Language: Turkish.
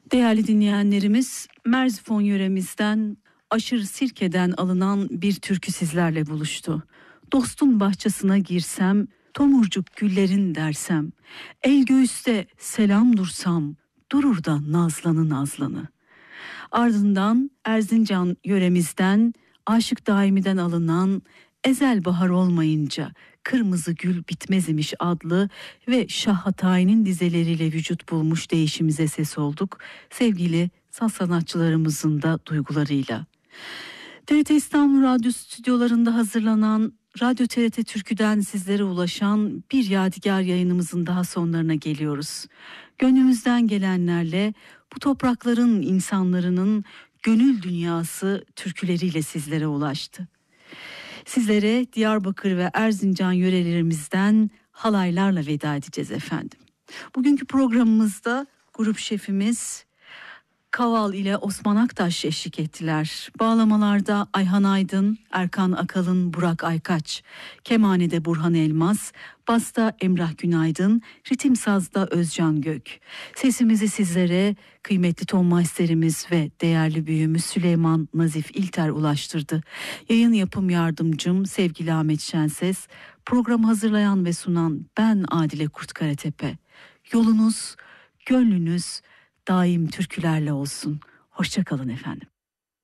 Değerli dinleyenlerimiz, Merzifon yöremizden Aşırı Sirke'den alınan bir türkü sizlerle buluştu. Dostun bahçesine girsem, tomurcuk güllerin dersem, el göğüste selam dursam, durur da nazlanı nazlanı. Ardından Erzincan yöremizden Aşık Daimi'den alınan Ezel Bahar Olmayınca Kırmızı Gül Bitmez imiş adlı ve Şah Hatay'ın dizeleriyle vücut bulmuş değişimize ses olduk. Sevgili saz sanatçılarımızın da duygularıyla. TRT İstanbul Radyo stüdyolarında hazırlanan Radyo TRT Türkü'den sizlere ulaşan bir yadigar yayınımızın daha sonlarına geliyoruz. Gönlümüzden gelenlerle bu toprakların insanların gönül dünyası türküleriyle sizlere ulaştı. Sizlere Diyarbakır ve Erzincan yörelerimizden halaylarla veda edeceğiz efendim. Bugünkü programımızda grup şefimiz Kaval ile Osman Aktaş eşlik ettiler. Bağlamalarda Ayhan Aydın, Erkan Akalın, Burak Aykaç, kemanede Burhan Elmas, basta Emrah Günaydın, ritim sazda Özcan Gök. Sesimizi sizlere kıymetli ton masterimiz ve değerli büyüğümüz Süleyman Nazif İlter ulaştırdı. Yayın yapım yardımcım sevgili Ahmet Şenses, programı hazırlayan ve sunan ben Adile Kurtkaratepe. Yolunuz, gönlünüz daim türkülerle olsun. Hoşça kalın efendim.